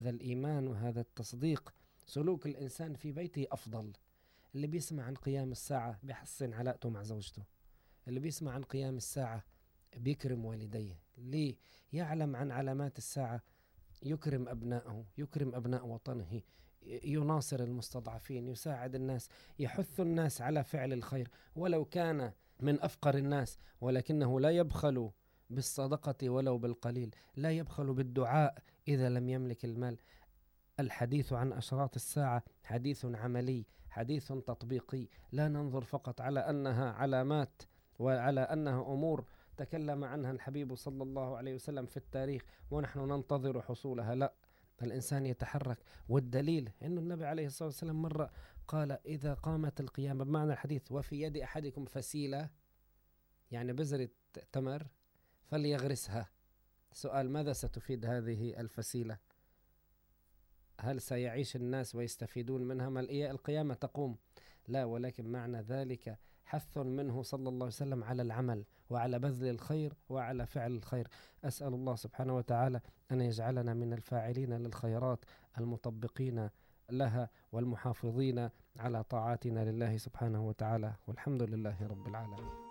هذا الإيمان وهذا التصديق سلوك الإنسان في بيته أفضل. اللي بيسمع عن قيام الساعة بيحسن علاقته مع زوجته، اللي بيسمع عن قيام الساعة بيكرم والديه، ليه؟ يعلم عن علامات الساعة، يكرم أبنائه، يكرم أبناء وطنه، يناصر المستضعفين، يساعد الناس، يحث الناس على فعل الخير ولو كان من أفقر الناس، ولكنه لا يبخل بالصدقة ولو بالقليل، لا يبخل بالدعاء إذا لم يملك المال. الحديث عن أشراط الساعة حديث عملي، حديث تطبيقي، لا ننظر فقط على أنها علامات وعلى أنها أمور تكلم عنها الحبيب صلى الله عليه وسلم في التاريخ ونحن ننتظر حصولها، لا، الإنسان يتحرك. والدليل أن النبي عليه الصلاة والسلام مرة قال إذا قامت القيامة، بمعنى الحديث وفي يد أحدكم فسيلة، يعني بذرة تمر فليغرسها. سؤال: ماذا ستفيد هذه الفسيلة؟ هل سيعيش الناس ويستفيدون منها؟ ما القيامة تقوم؟ لا، ولكن معنى ذلك حث منه صلى الله عليه وسلم على العمل وعلى بذل الخير وعلى فعل الخير. أسأل الله سبحانه وتعالى أن يجعلنا من الفاعلين للخيرات المطبقين لها والمحافظين على طاعاتنا لله سبحانه وتعالى، والحمد لله رب العالمين.